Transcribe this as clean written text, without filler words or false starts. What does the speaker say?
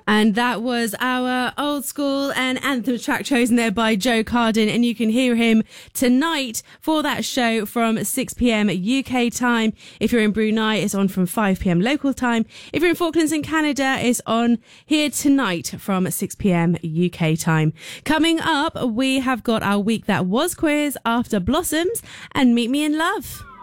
And that was our old school and anthem track chosen there by Joe Carden. And you can hear him tonight for that show from 6 p.m. UK time. If you're in Brunei, it's on from 5 p.m. local time. If you're in Falklands and Canada, it's on here tonight from 6 p.m. UK time. Coming up, we have got our week that was quiz after Blossoms and Meet Me in Love.